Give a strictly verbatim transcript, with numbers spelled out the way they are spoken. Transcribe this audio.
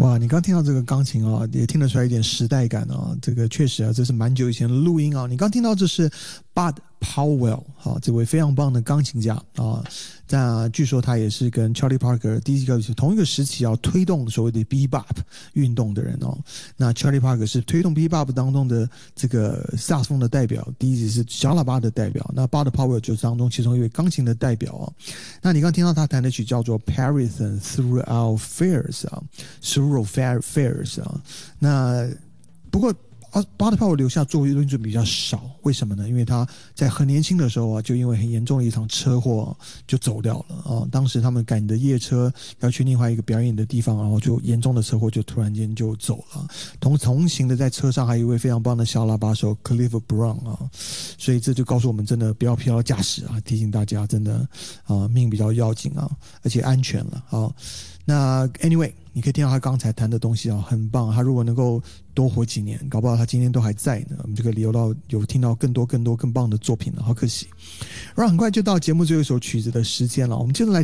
哇，你刚听到这个钢琴啊，也听得出来一点时代感啊。这个确实啊，这是蛮久以前的录音啊。你刚听到这是 Bud Powell 啊，这位非常棒的钢琴家啊。那据说他也是跟 Charlie Parker 第一个同一个时期要推动所谓的 Bebop 运动的人哦。那 Charlie Parker 是推动 Bebop 当中的这个萨克斯风的代表，第一是小喇叭的代表。那 Bud Powell 就是当中其中一位钢琴的代表哦。那你刚听到他弹的曲叫做 Parison Throughout Fairs 啊 ，Through Fairs 啊。那不过啊，巴德帕沃留下作为论准比较少，为什么呢？因为他在很年轻的时候啊，就因为很严重的一场车祸、啊、就走掉了啊。当时他们赶的夜车要去另外一个表演的地方，然后就严重的车祸，就突然间就走了。同同行的在车上还有一位非常棒的小喇叭手 Cliff Brown 啊，所以这就告诉我们，真的不要疲劳驾驶啊，提醒大家真的啊，命比较要紧啊，而且安全了啊。那 anyway。你可以听到他刚才谈的东西啊，很棒。他如果能够多活几年，搞不好他今天都还在呢。我们就可以留到有听到更多更多更棒的作品了，好可惜。然后很快就到节目最后一首曲子的时间了，我们接着来